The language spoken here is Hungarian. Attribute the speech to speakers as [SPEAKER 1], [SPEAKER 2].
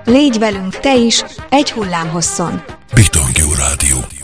[SPEAKER 1] Légy velünk te is, egy hullámhosszon.
[SPEAKER 2] Bitangjú Rádió.